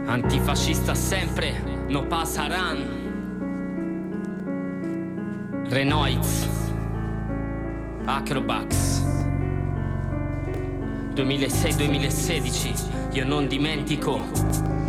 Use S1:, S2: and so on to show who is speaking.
S1: Antifascista sempre, no passaran. Renoiz, Acrobax 2006-2016, io non dimentico.